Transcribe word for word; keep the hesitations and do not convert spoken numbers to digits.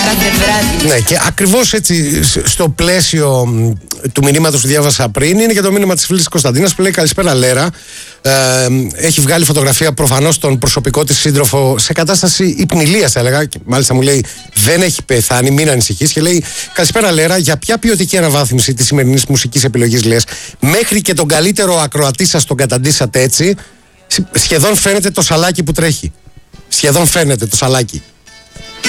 κάθε βράδυ. Ναι, και ακριβώς έτσι στο πλαίσιο του μηνύματος που διάβασα πριν είναι και το μήνυμα της φίλης της Κωνσταντίνας που λέει καλησπέρα Λέρα. Ε, έχει βγάλει φωτογραφία προφανώς τον προσωπικό της σύντροφο σε κατάσταση υπνηλίας, θα έλεγα. Και μάλιστα μου λέει δεν έχει πεθάνει, μην ανησυχείς. Και λέει καλησπέρα Λέρα, για ποια ποιοτική αναβάθμιση της σημερινής μουσικής επιλογής λες? Μέχρι και τον καλύτερο ακροατή σας τον καταντήσατε έτσι. Σχεδόν φαίνεται το σαλάκι που τρέχει. Σχεδόν φαίνεται το σαλάκι.